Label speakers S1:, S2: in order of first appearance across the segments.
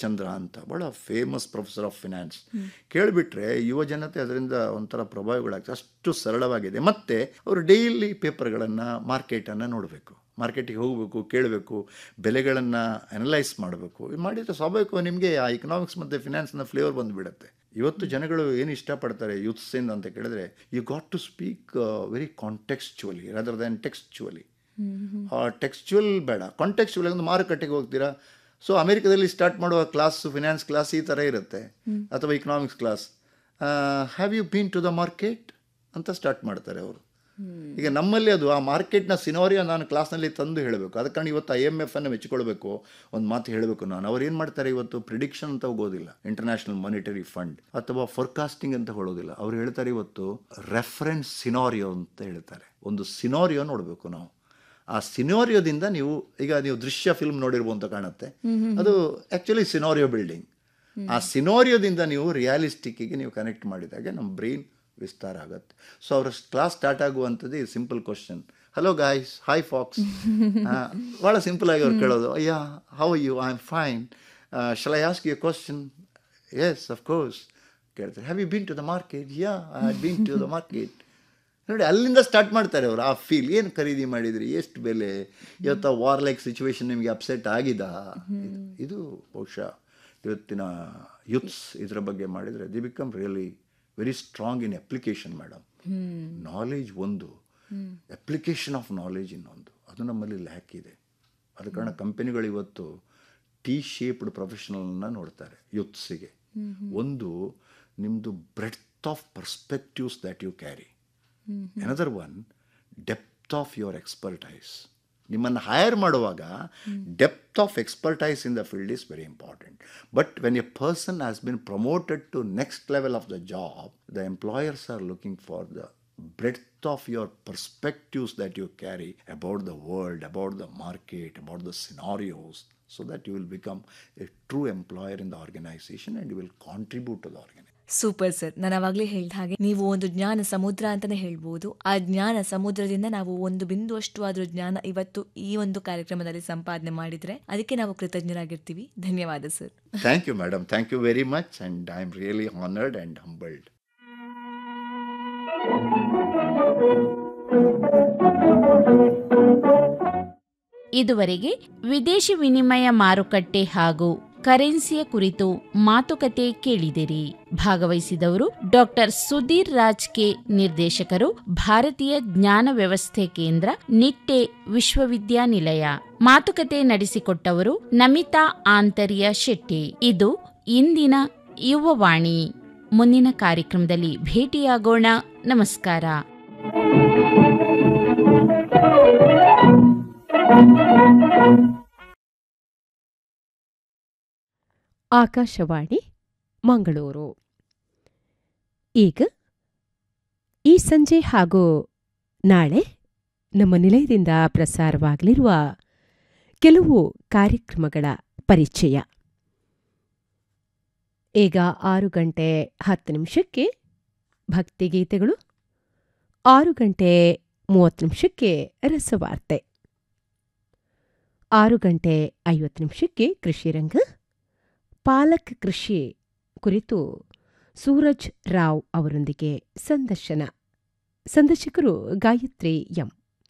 S1: ಚಂದ್ರ ಅಂತ, ಭಾಳ famous professor of finance. ಕೇಳಿಬಿಟ್ರೆ ಯುವ ಜನತೆ ಅದರಿಂದ ಒಂಥರ ಪ್ರಭಾವಿಗಳಾಗ್ತದೆ, ಅಷ್ಟು ಸರಳವಾಗಿದೆ. ಮತ್ತು ಅವರು ಡೈಲಿ ಪೇಪರ್ಗಳನ್ನು, ಮಾರ್ಕೆಟನ್ನು ನೋಡಬೇಕು, ಮಾರ್ಕೆಟಿಗೆ ಹೋಗಬೇಕು, ಕೇಳಬೇಕು, ಬೆಲೆಗಳನ್ನು ಅನಲೈಸ್ ಮಾಡಬೇಕು. ಇದು ಮಾಡಿದರೆ ಸ್ವಾಭಾವಿಕವಾಗಿ ನಿಮಗೆ ಆ ಎಕನಾಮಿಕ್ಸ್ ಮತ್ತು ಫಿನಾನ್ಸ್ನ ಫ್ಲೇವರ್ ಬಂದುಬಿಡುತ್ತೆ. ಇವತ್ತು ಜನಗಳು ಏನು ಇಷ್ಟಪಡ್ತಾರೆ ಯೂತ್ಸಿಂದ ಅಂತ ಕೇಳಿದ್ರೆ, you got to speak very ಕಾಂಟೆಕ್ಸ್ಚುವಲಿ rather than ಟೆಕ್ಸ್ಚುವಲಿ. ಟೆಕ್ಸ್ಚುವಲ್ ಬೇಡ, ಕಾಂಟೆಕ್ಸ್ಚುವಲ್. ಒಂದು ಮಾರುಕಟ್ಟೆಗೆ ಹೋಗ್ತೀರಾ, ಸೊ ಅಮೆರಿಕದಲ್ಲಿ ಸ್ಟಾರ್ಟ್ ಮಾಡುವ ಕ್ಲಾಸು ಫಿನಾನ್ಸ್ ಕ್ಲಾಸ್ ಈ ಥರ ಇರುತ್ತೆ, ಅಥವಾ economics class. Have you been to the market ಅಂತ ಸ್ಟಾರ್ಟ್ ಮಾಡ್ತಾರೆ ಅವರು. ಈಗ ನಮ್ಮಲ್ಲಿ ಅದು ಆ ಮಾರ್ಕೆಟ್ನ ಸಿನಾರಿಯೋ ನಾನು ಕ್ಲಾಸ್ನಲ್ಲಿ ತಂದು ಹೇಳಬೇಕು. ಅದಕ್ಕೆ ಕಾರಣ ಇವತ್ತು IMF ಅನ್ನು ಮೆಚ್ಚಿಕೊಳ್ಬೇಕು, ಒಂದು ಮಾತು ಹೇಳಬೇಕು ನಾನು. ಅವ್ರು ಏನು ಮಾಡ್ತಾರೆ ಇವತ್ತು, ಪ್ರಿಡಿಕ್ಷನ್ ಅಂತ ಹೋಗೋದಿಲ್ಲ, ಇಂಟರ್ನ್ಯಾಷನಲ್ ಮಾನಿಟರಿ ಫಂಡ್ ಅಥವಾ ಫೋರ್ಕಾಸ್ಟಿಂಗ್ ಅಂತ ಹೇಳೋದಿಲ್ಲ. ಅವ್ರು ಹೇಳ್ತಾರೆ ಇವತ್ತು ರೆಫರೆನ್ಸ್ ಸಿನಾರಿಯೋ ಅಂತ ಹೇಳ್ತಾರೆ. ಒಂದು ಸಿನಾರಿಯೋ ನೋಡಬೇಕು ನಾವು. ಆ ಸಿನಾರಿಯೋದಿಂದ ನೀವು ದೃಶ್ಯ ಫಿಲ್ಮ್ ನೋಡಿರ್ಬೋದು ಅಂತ ಕಾಣುತ್ತೆ, ಅದು ಆ್ಯಕ್ಚುಲಿ ಸಿನಾರಿಯೋ ಬಿಲ್ಡಿಂಗ್. ಆ ಸಿನಾರಿಯೋದಿಂದ ನೀವು ರಿಯಾಲಿಸ್ಟಿಕ್ಕಿಗೆ ನೀವು ಕನೆಕ್ಟ್ ಮಾಡಿದಾಗ ನಮ್ಮ ಬ್ರೈನ್ ವಿಸ್ತಾರ ಆಗುತ್ತೆ. ಸೊ ಅವ್ರ ಕ್ಲಾಸ್ ಸ್ಟಾರ್ಟ್ ಆಗುವಂಥದ್ದು ಈ simple question, hello guys, hi fox. ಭಾಳ ಸಿಂಪಲಾಗಿ ಅವ್ರು ಕೇಳೋದು, ಅಯ್ಯ how you, I am fine, shall I ask you question? S of course. ಕೇಳ್ತಾರೆ, have you been to the market? Yeah, I have been to the market. ನೋಡಿ, ಅಲ್ಲಿಂದ start ಮಾಡ್ತಾರೆ ಅವರು. ಆ ಫೀಲ್, ಏನು ಖರೀದಿ ಮಾಡಿದ್ರಿ, ಎಷ್ಟು ಬೆಲೆ, ಇವತ್ತು ವಾರ್ ಲೈಕ್ ಸಿಚುವೇಶನ್ ನಿಮಗೆ ಅಪ್ಸೆಟ್ ಆಗಿದಾ? ಇದು ಬಹುಶಃ ಇವತ್ತಿನ ಯೂತ್ಸ್ ಇದರ ಬಗ್ಗೆ ಮಾಡಿದರೆ the become really very strong in application. Madam, knowledge ಒಂದು, ಅಪ್ಲಿಕೇಶನ್ ಆಫ್ ನಾಲೆಜ್ ಇನ್ನೊಂದು, ಅದು ನಮ್ಮಲ್ಲಿ ಲ್ಯಾಕ್ ಇದೆ. ಅದ ಕಾರಣ ಕಂಪನಿಗಳು ಇವತ್ತು ಶೇಪ್ಡ್ ಪ್ರೊಫೆಷನಲ್ನ ನೋಡ್ತಾರೆ ಯೂತ್ಸಿಗೆ. ಒಂದು, ನಿಮ್ಮದು breadth of perspectives that you carry. Another one, depth of your expertise. ನಿಮ್ಮನ್ನು ಹೈರ್ ಮಾಡುವಾಗ depth of expertise in the field is very important. But when A person has been promoted to next level of the job, the employers are looking for the breadth of your perspectives that you carry about the world, about the market, about the scenarios, so that you will become a true employer in the organization and you will contribute to the organization.
S2: Super sir. ನಾನು ಅವಾಗಲೇ ಹೇಳಿದ ಹಾಗೆ ನೀವು ಒಂದು ಜ್ಞಾನ ಸಮುದ್ರ ಅಂತಾನೆ ಹೇಳ್ಬೋದು. ಆ ಜ್ಞಾನ ಸಮುದ್ರದಿಂದ ನಾವು ಒಂದು ಬಿಂದುವಷ್ಟು ಆದ್ರೂ ಜ್ಞಾನ ಇವತ್ತು ಈ ಒಂದು ಕಾರ್ಯಕ್ರಮದಲ್ಲಿ ಸಂಪಾದನೆ ಮಾಡಿದ್ರೆ ಅದಕ್ಕೆ ನಾವು ಕೃತಜ್ಞರಾಗಿರ್ತೀವಿ. ಧನ್ಯವಾದ sir.
S1: Thank you madam, thank you very much, and I am really honoured and humbled.
S3: ಇದುವರೆಗೆ ವಿದೇಶಿ ವಿನಿಮಯ ಮಾರುಕಟ್ಟೆ ಹಾಗೂ ಕರೆನ್ಸಿಯ ಕುರಿತು ಮಾತುಕತೆ ಕೇಳಿದಿರಿ. ಭಾಗವಹಿಸಿದವರು ಡಾಕ್ಟರ್ ಸುಧೀರ್ ರಾಜ್ ಕೆ, ನಿರ್ದೇಶಕರು, ಭಾರತೀಯ ಜ್ಞಾನ ವ್ಯವಸ್ಥೆ ಕೇಂದ್ರ, ನಿಟ್ಟೆ ವಿಶ್ವವಿದ್ಯಾನಿಲಯ. ಮಾತುಕತೆ ನಡೆಸಿಕೊಟ್ಟವರು ನಮಿತಾ ಆಂತರ್ಯ ಶೆಟ್ಟಿ. ಇದು ಇಂದಿನ ಯುವವಾಣಿ. ಮುಂದಿನ ಕಾರ್ಯಕ್ರಮದಲ್ಲಿ ಭೇಟಿಯಾಗೋಣ. ನಮಸ್ಕಾರ.
S4: ಆಕಾಶವಾಣಿ ಮಂಗಳೂರು. ಈಗ ಈ ಸಂಜೆ ಹಾಗೂ ನಾಳೆ ನಮ್ಮ ನಿಲಯದಿಂದ ಪ್ರಸಾರವಾಗಲಿರುವ ಕೆಲವು ಕಾರ್ಯಕ್ರಮಗಳ ಪರಿಚಯ. ಈಗ 6:10 ಭಕ್ತಿಗೀತೆಗಳು, 6:30 ರಸವಾರ್ತೆ, 6:50 ಕೃಷಿರಂಗ, ಪಾಲಕ್ ಕೃಷಿ ಕುರಿತು ಸೂರಜ್ ರಾವ್ ಅವರೊಂದಿಗೆ ಸಂದರ್ಶನ. ಸಂದರ್ಶಕರು ಗಾಯತ್ರಿ ಎಂ.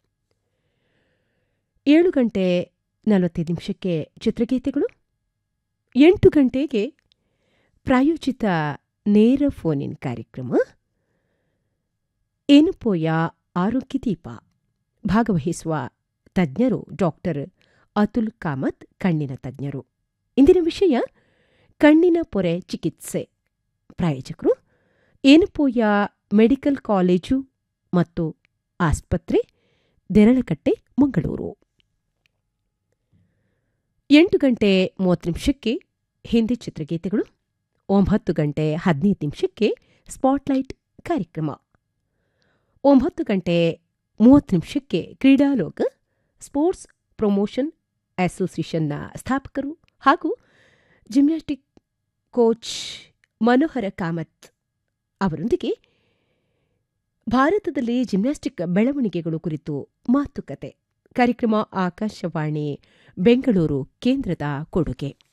S4: 7:45 ಚಿತ್ರಗೀತೆಗಳು, 8 ಗಂಟೆಗೆ ಪ್ರಾಯೋಜಿತ ನೇರ ಫೋನ್ ಇನ್ ಕಾರ್ಯಕ್ರಮ ಏನಪೋಯ ಆರೋಗ್ಯ ದೀಪ. ಭಾಗವಹಿಸುವ ತಜ್ಞರು ಡಾಕ್ಟರ್ ಅತುಲ್ ಕಾಮತ್, ಕಣ್ಣಿನ ತಜ್ಞರು. ಇಂದಿನ ವಿಷಯ ಕಣ್ಣಿನ ಪೊರೆ ಚಿಕಿತ್ಸೆ. ಪ್ರಾಯೋಜಕರು ಏನಪೋಯ ಮೆಡಿಕಲ್ ಕಾಲೇಜು ಮತ್ತು ಆಸ್ಪತ್ರೆ, ದೇರಳಕಟ್ಟೆ, ಮಂಗಳೂರು. 8:30 ಹಿಂದಿ ಚಿತ್ರಗೀತೆಗಳು, 9:15 ಸ್ಪಾಟ್ಲೈಟ್ ಕಾರ್ಯಕ್ರಮ, 9:30 ಕ್ರೀಡಾಲೋಕ. ಸ್ಪೋರ್ಟ್ಸ್ ಪ್ರಮೋಷನ್ ಅಸೋಸಿಯೇಷನ್ನ ಸ್ಥಾಪಕರು ಹಾಗೂ ಜಿಮ್ನಾಸ್ಟಿಕ್ ಕೋಚ್ ಮನೋಹರ ಕಾಮತ್ ಅವರೊಂದಿಗೆ ಭಾರತದಲ್ಲಿ ಜಿಮ್ನಾಸ್ಟಿಕ್ ಬೆಳವಣಿಗೆಗಳು ಕುರಿತು ಮಾತುಕತೆ. ಕಾರ್ಯಕ್ರಮ ಆಕಾಶವಾಣಿ ಬೆಂಗಳೂರು ಕೇಂದ್ರದ ಕೊಡುಗೆ.